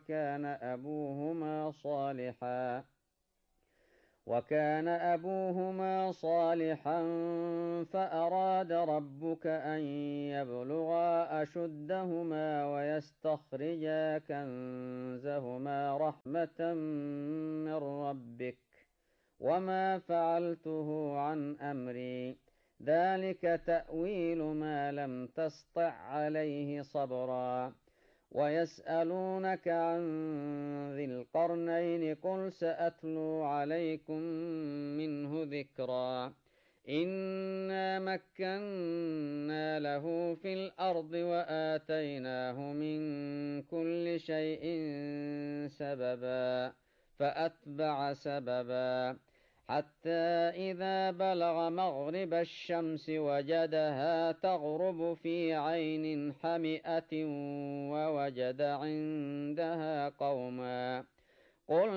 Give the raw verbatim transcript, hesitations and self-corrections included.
وكان أبوهما صالحا وكان أبوهما صالحا فأراد ربك أن يبلغا أشدهما ويستخرجا كنزهما رحمة من ربك وما فعلته عن أمري ذلك تأويل ما لم تسطع عليه صبرا ويسألونك عن ذي القرنين قل سأتلو عليكم منه ذكرا إنا مكنا له في الأرض وآتيناه من كل شيء سببا فأتبع سببا حتى إذا بلغ مغرب الشمس وجدها تغرب في عين حمئة ووجد عندها قوما قل